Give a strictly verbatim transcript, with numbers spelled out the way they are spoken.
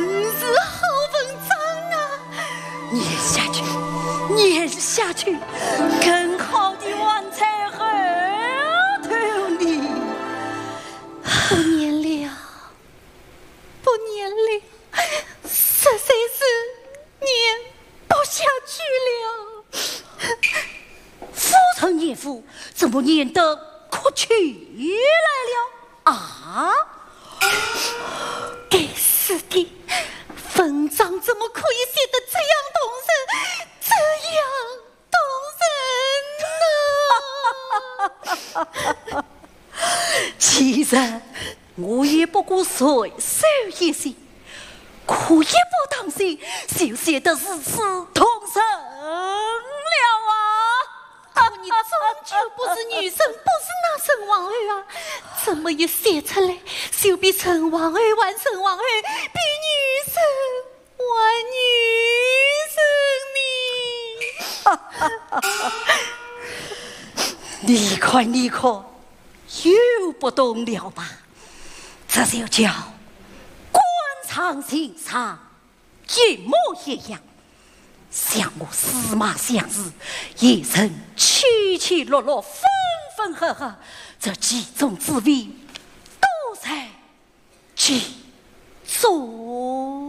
是好文章啊！念下去，念下去，更好的完在后头里。不念了，不念了，实在是念不下去了。夫成念夫，怎么念得哭去来了啊？该死的，文章怎么可以写得这样动人，这样动人呢？其实我也不过随手一写，可一不当心就写得如此动人了啊！你终究不是女神，不是那陈王后啊，怎么一写出来就比陈王后还陈王后，比女神还女神呢？你看你看，又不懂了吧？这就叫官场欣赏，一模一样。像我司马相如也曾起起落落，分分合合，这几种滋味都在其中。